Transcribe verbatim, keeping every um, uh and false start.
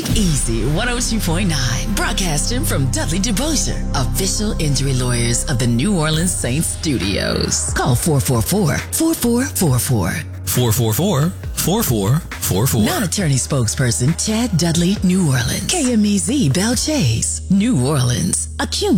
Easy one oh two point nine, broadcasting from Dudley DeBosier, official injury lawyers of the New Orleans Saints studios. Call four four four, four four four four. four four four, four four four four. Non-attorney spokesperson Chad Dudley, New Orleans. K M E Z Bell Chase, New Orleans. Accumulate